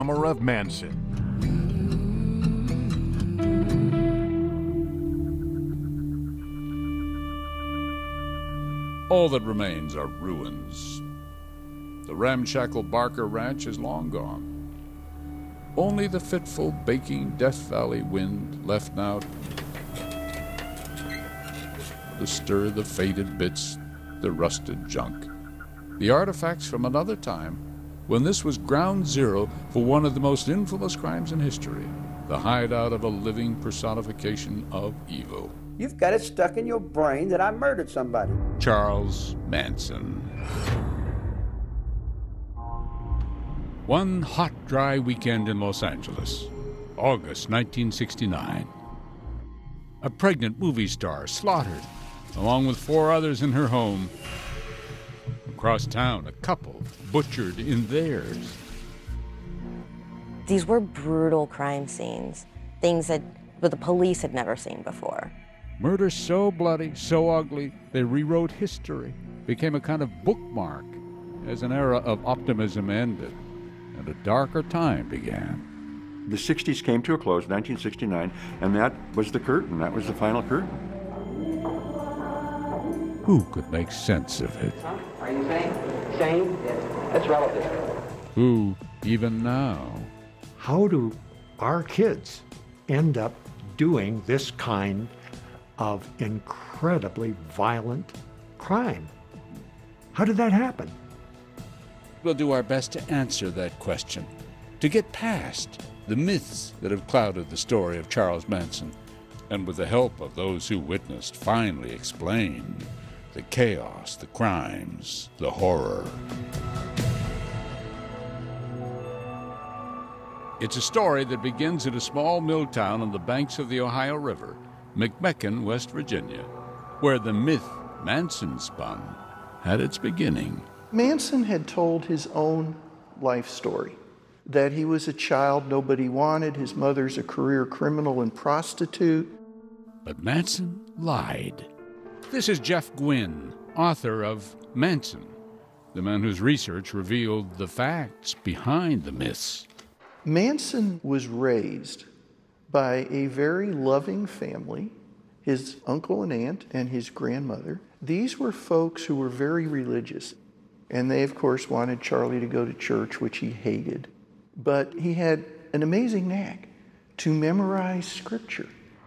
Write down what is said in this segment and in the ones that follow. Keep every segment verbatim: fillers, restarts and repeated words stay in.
Summer of Manson. All that remains are ruins. The ramshackle Barker Ranch is long gone. Only the fitful, baking Death Valley wind left now to stir the faded bits, the rusted junk. The artifacts from another time when this was ground zero for one of the most infamous crimes in history, the hideout of a living personification of evil. You've got it stuck in your brain that I murdered somebody. Charles Manson. One hot, dry weekend in Los Angeles, August nineteen sixty-nine. A pregnant movie star slaughtered, along with four others in her home. Across town, a couple butchered in theirs. These were brutal crime scenes, things that the police had never seen before. Murder so bloody, so ugly, they rewrote history, became a kind of bookmark as an era of optimism ended and a darker time began. The sixties came to a close, nineteen sixty-nine, and that was the curtain. That was the final curtain. Who could make sense of it? Are you sane? Sane? Yes. That's relative. Who, even now? How do our kids end up doing this kind of incredibly violent crime? How did that happen? We'll do our best to answer that question, to get past the myths that have clouded the story of Charles Manson, and with the help of those who witnessed, finally explain the chaos, the crimes, the horror. It's a story that begins at a small mill town on the banks of the Ohio River, McMecken, West Virginia, where the myth Manson spun had its beginning. Manson had told his own life story, that he was a child nobody wanted, his mother's a career criminal and prostitute. But Manson lied. This is Jeff Gwynne, author of Manson, the man whose research revealed the facts behind the myths. Manson was raised by a very loving family, his uncle and aunt and his grandmother. These were folks who were very religious, and they, of course, wanted Charlie to go to church, which he hated. But he had an amazing knack to memorize scripture.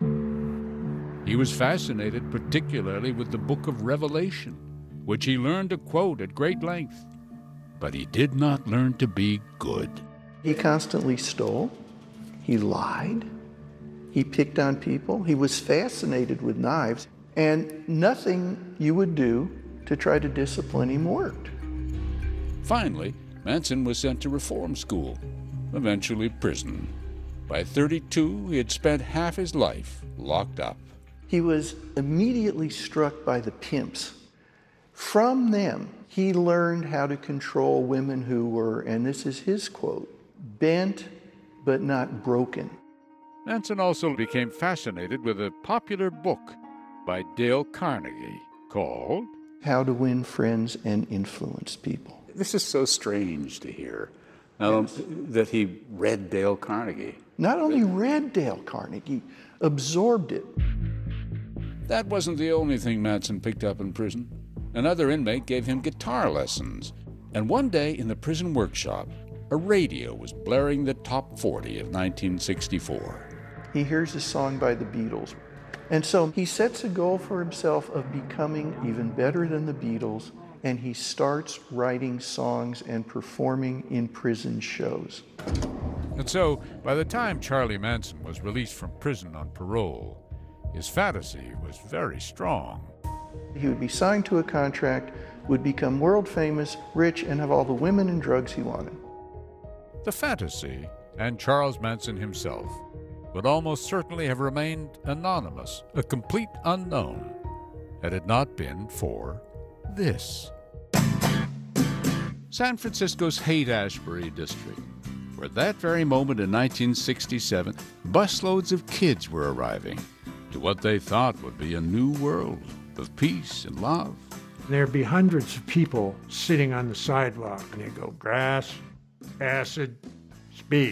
He was fascinated particularly with the book of Revelation, which he learned to quote at great length. But he did not learn to be good. He constantly stole. He lied. He picked on people. He was fascinated with knives. And nothing you would do to try to discipline him worked. Finally, Manson was sent to reform school, eventually prison. By thirty-two, he had spent half his life locked up. He was immediately struck by the pimps. From them, he learned how to control women who were, and this is his quote, bent but not broken. Manson also became fascinated with a popular book by Dale Carnegie called How to Win Friends and Influence People. This is so strange to hear, um, yes. that he read Dale Carnegie. Not only read Dale Carnegie, absorbed it. That wasn't the only thing Manson picked up in prison. Another inmate gave him guitar lessons. And one day in the prison workshop, a radio was blaring the top forty of nineteen sixty-four. He hears a song by the Beatles. And so he sets a goal for himself of becoming even better than the Beatles, and he starts writing songs and performing in prison shows. And so, by the time Charlie Manson was released from prison on parole, his fantasy was very strong. He would be signed to a contract, would become world famous, rich, and have all the women and drugs he wanted. The fantasy, and Charles Manson himself, would almost certainly have remained anonymous, a complete unknown, had it not been for this. San Francisco's Haight-Ashbury district, where that very moment in nineteen sixty-seven, busloads of kids were arriving to what they thought would be a new world of peace and love. There'd be hundreds of people sitting on the sidewalk, and they'd go, grass, acid, speed.